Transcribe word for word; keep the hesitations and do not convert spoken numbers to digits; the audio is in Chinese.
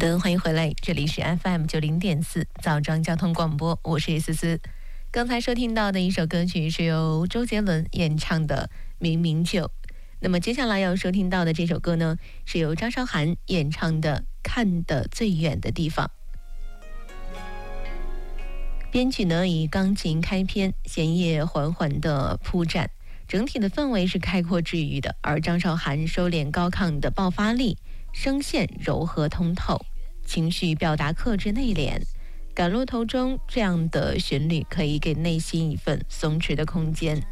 的，欢迎回来，这里是 F M 九零点四枣庄交通广播，我是思思。刚才收听到的一首歌曲是由周杰伦演唱的《明明就》，那么接下来要收听到的这首歌呢，是由张韶涵演唱的《看得最远的地方》。编曲呢以钢琴开篇，弦乐缓缓的铺展，整体的氛围是开阔治愈的，而张韶涵收敛高亢的爆发力，声线柔和通透，情绪表达克制内敛，赶路途中这样的旋律可以给内心一份松弛的空间。